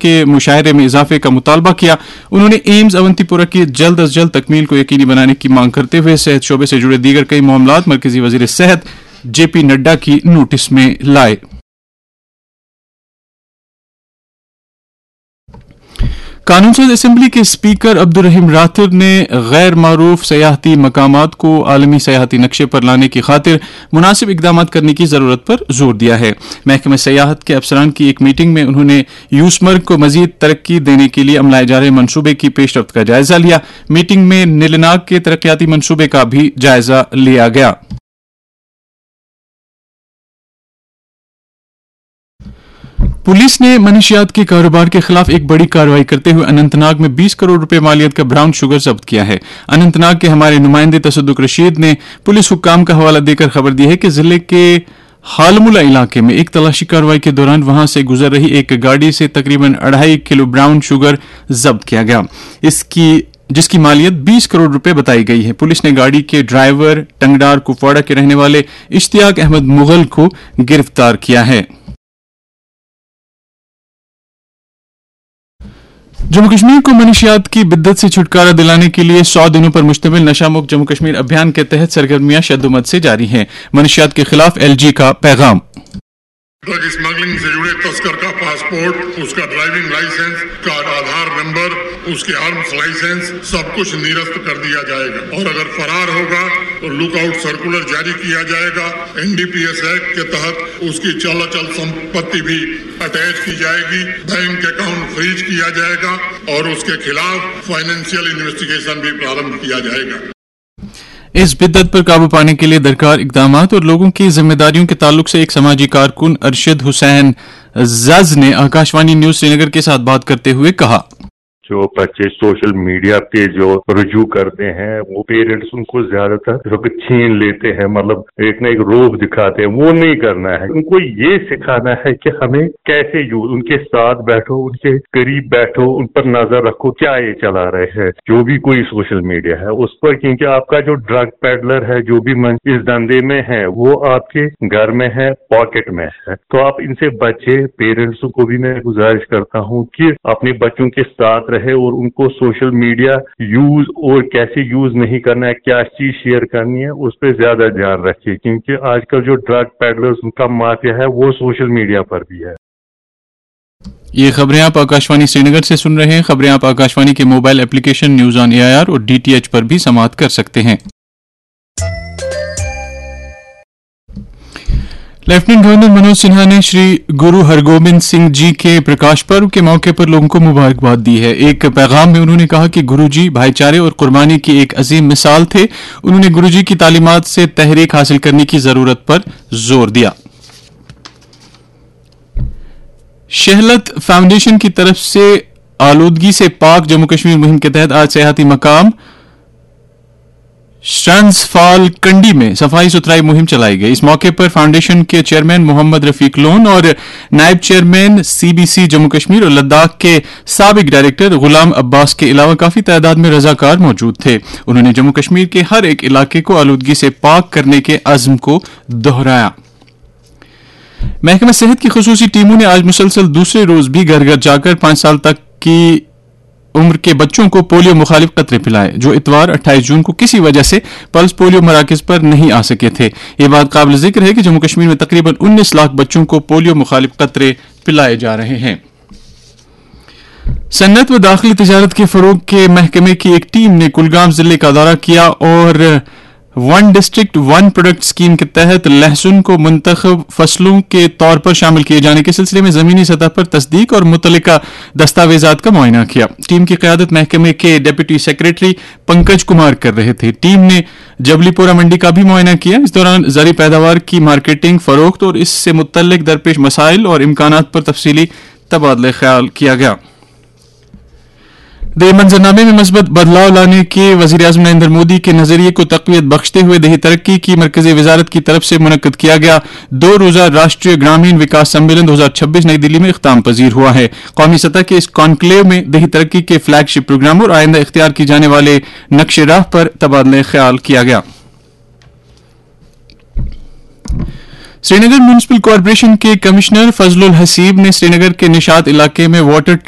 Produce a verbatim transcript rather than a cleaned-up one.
کے مشاہرے میں اضافے کا مطالبہ کیا. انہوں نے ایمز اونتی پورہ کی جلد از جلد تکمیل کو یقینی بنانے کی مانگ کرتے ہوئے صحت شعبے سے جڑے دیگر کئی معاملات مرکزی وزیر صحت جے پی نڈا کی نوٹس میں لائے. قانون ساز اسمبلی کے اسپیکر عبدالرحیم راتر نے غیر معروف سیاحتی مقامات کو عالمی سیاحتی نقشے پر لانے کی خاطر مناسب اقدامات کرنے کی ضرورت پر زور دیا ہے. محکمہ سیاحت کے افسران کی ایک میٹنگ میں انہوں نے یوسمرگ کو مزید ترقی دینے کے لیے عملائے جا رہے منصوبے کی پیش رفت کا جائزہ لیا. میٹنگ میں نیلناگ کے ترقیاتی منصوبے کا بھی جائزہ لیا گیا. پولیس نے منشیات کے کاروبار کے خلاف ایک بڑی کارروائی کرتے ہوئے اننت ناگ میں بیس کروڑ روپے مالیت کا براؤن شوگر ضبط کیا ہے. اننت ناگ کے ہمارے نمائندے تصدق رشید نے پولیس حکام کا حوالہ دے کر خبر دی ہے کہ ضلع کے حالملہ علاقے میں ایک تلاشی کارروائی کے دوران وہاں سے گزر رہی ایک گاڑی سے تقریباً اڑھائی کلو براؤن شوگر ضبط کیا گیا، اس کی جس کی مالیت بیس کروڑ روپے بتائی گئی ہے. پولیس نے گاڑی کے ڈرائیور ٹنگڈار کپواڑہ کے رہنے والے اشتیاق احمد مغل کو گرفتار کیا ہے. جموں کشمیر کو منشیات کی بدت سے چھٹکارا دلانے کے لیے سو دنوں پر مشتمل نشہ مکت جموں کشمیر ابھیان کے تحت سرگرمیاں شدومت سے جاری ہیں. منشیات کے خلاف ایل جی کا پیغام. ڈرگ اسمگلنگ سے جڑے تسکر کا پاسپورٹ، اس کا ڈرائیونگ لائسنس کا آدھار نمبر، اس کے آرمز لائسنس سب کچھ نیرست کر دیا جائے گا، اور اگر فرار ہوگا تو لک آؤٹ سرکولر جاری کیا جائے گا. N D P S act کے تحت اس کی چل اچل سمپتی بھی اٹیچ کی جائے گی، بینک اکاؤنٹ فریج کیا جائے گا، اور اس کے خلاف فائنینشیل انویسٹیگیشن بھی پرارمبھ کیا جائے گا. اس بدت پر قابو پانے کے لیے درکار اقدامات اور لوگوں کی ذمہ داریوں کے تعلق سے ایک سماجی کارکن ارشد حسین زز نے آکاشوانی نیوز سری نگر کے ساتھ بات کرتے ہوئے کہا. جو بچے سوشل میڈیا پہ جو رجوع کرتے ہیں وہ پیرنٹس ان کو زیادہ تر چھین لیتے ہیں، مطلب ایک نہ ایک روب دکھاتے ہیں، وہ نہیں کرنا ہے. ان کو یہ سکھانا ہے کہ ہمیں کیسے یوز، ان کے ساتھ بیٹھو، ان کے قریب بیٹھو، ان پر نظر رکھو کیا یہ چلا رہے ہیں جو بھی کوئی سوشل میڈیا ہے اس پر، کیونکہ آپ کا جو ڈرگ پیڈلر ہے جو بھی اس دھندے میں ہے وہ آپ کے گھر میں ہے، پاکٹ میں ہے. تو آپ ان سے بچے. پیرنٹسوں کو بھی میں گزارش کرتا ہوں کہ اپنے بچوں کے ساتھ رہے اور ان کو سوشل میڈیا یوز اور کیسے یوز نہیں کرنا ہے، کیا چیز شیئر کرنی ہے، اس پہ زیادہ دھیان رکھیے، کیونکہ آج کل جو ڈرگ پیڈلرز ان کا مافیا ہے وہ سوشل میڈیا پر بھی ہے. یہ خبریں آپ آکاشوانی سری نگر سے سن رہے ہیں. خبریں آپ آکاشوانی کے mobile application news on a I R اور ڈی ٹی ایچ پر بھی سماعت کر سکتے ہیں. لیفٹیننٹ گورنر منوج سنہا نے شری گرو ہرگوبند سنگھ جی کے پرکاش پرو کے موقع پر لوگوں کو مبارکباد دی ہے. ایک پیغام میں انہوں نے کہا کہ گرو جی بھائی چارے اور قربانی کی ایک عظیم مثال تھے. انہوں نے گرو جی کی تعلیمات سے تحریک حاصل کرنے کی ضرورت پر زور دیا. شہلت فاؤنڈیشن کی طرف سے آلودگی سے پاک جموں کشمیر مہم کے تحت آج سیاحتی مقام شرنز فال کنڈی میں صفائی ستھرائی مہم چلائی گئی. اس موقع پر فاؤنڈیشن کے چیئرمین محمد رفیق لون اور نائب chairman C B C Jammu Kashmir اور لداخ کے سابق ڈائریکٹر غلام عباس کے علاوہ کافی تعداد میں رضاکار موجود تھے. انہوں نے جموں کشمیر کے ہر ایک علاقے کو آلودگی سے پاک کرنے کے عزم کو دہرایا. محکمہ صحت کی خصوصی ٹیموں نے آج مسلسل دوسرے روز بھی گھر گھر جا کر پانچ سال تک کی عمر کے بچوں کو پولیو مخالف قطرے پلائے جو اتوار اٹھائیس جون کو کسی وجہ سے پلس پولیو مراکز پر نہیں آ سکے تھے. یہ بات قابل ذکر ہے کہ جموں کشمیر میں تقریباً انیس لاکھ بچوں کو پولیو مخالف قطرے پلائے جا رہے ہیں. صنعت و داخلی تجارت کے فروغ کے محکمے کی ایک ٹیم نے کلگام ضلع کا دورہ کیا اور one district one product scheme کے تحت لہسن کو منتخب فصلوں کے طور پر شامل کیے جانے کے سلسلے میں زمینی سطح پر تصدیق اور متعلقہ دستاویزات کا معائنہ کیا. ٹیم کی قیادت محکمے کے ڈپٹی سیکریٹری پنکج کمار کر رہے تھے. ٹیم نے جبلی پورہ منڈی کا بھی معائنہ کیا. اس دوران زرعی پیداوار کی مارکیٹنگ، فروخت اور اس سے متعلق درپیش مسائل اور امکانات پر تفصیلی تبادلہ خیال کیا گیا. دیہی منظرنامے میں مثبت بدلاؤ لانے کے وزیر اعظم نریندر مودی کے نظریے کو تقویت بخشتے ہوئے دیہی ترقی کی مرکزی وزارت کی طرف سے منعقد کیا گیا دو روزہ راشٹریہ گرامین وکاس سمیلن دو ہزار چھبیس نئی دلی میں اختتام پذیر ہوا ہے. قومی سطح کے اس کانکلیو میں دیہی ترقی کے فلیگ شپ پروگراموں اور آئندہ اختیار کی جانے والے نقش راہ پر تبادلہ خیال کیا گیا. سری نگر میونسپل کارپوریشن کے کمشنر فضل الحسیب نے سری نگر کے نشاط علاقے میں واٹر